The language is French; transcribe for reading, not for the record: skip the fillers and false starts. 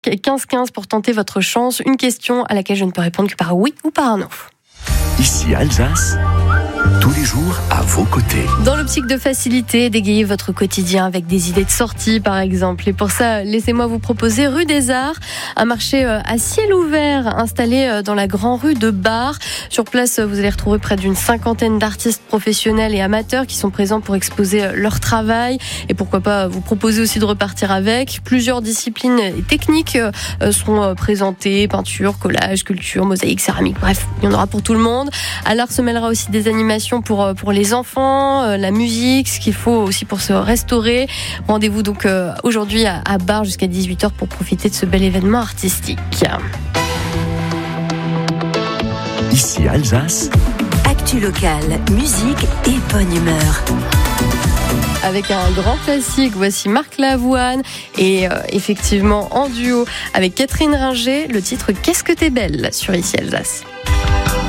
15-15 pour tenter votre chance. Une question à laquelle je ne peux répondre que par oui ou par un non. Ici Alsace, tous les jours à vos côtés. Dans l'optique de faciliter, d'égayez votre quotidien avec des idées de sortie par exemple. Et pour ça, laissez-moi vous proposer Rue des Arts, un marché à ciel ouvert installé dans la grande rue de Bar. Sur place, vous allez retrouver près d'une 50aine d'artistes professionnels et amateurs qui sont présents pour exposer leur travail. Et pourquoi pas vous proposer aussi de repartir avec. Plusieurs disciplines et techniques seront présentées, peinture, collage, sculpture, mosaïque, céramique, bref, il y en aura pour tout le monde. À l'art se mêlera aussi des animations pour les enfants, la musique, ce qu'il faut aussi pour se restaurer. Rendez-vous donc aujourd'hui à Bar jusqu'à 18h pour profiter de ce bel événement artistique. Ici Alsace, actu locale, musique et bonne humeur. Avec un grand classique, voici Marc Lavoine et effectivement en duo avec Catherine Ringer, le titre Qu'est-ce que t'es belle sur Ici Alsace.